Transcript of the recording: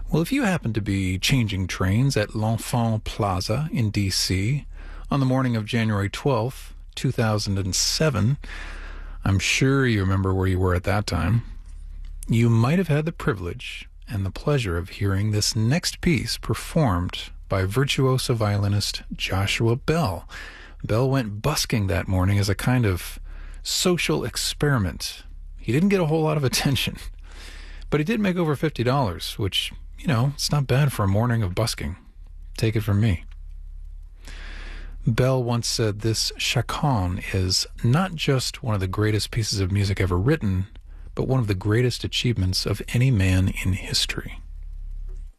Well, if you happen to be changing trains at L'Enfant Plaza in D.C. on the morning of January 12th, 2007, I'm sure you remember where you were at that time. You might have had the privilege and the pleasure of hearing this next piece performed by virtuoso violinist Joshua Bell. Bell went busking that morning as a kind of social experiment. He didn't get a whole lot of attention, but he did make over $50, which, you know, it's not bad for a morning of busking. Take it from me. Bell once said this chaconne is not just one of the greatest pieces of music ever written, but one of the greatest achievements of any man in history.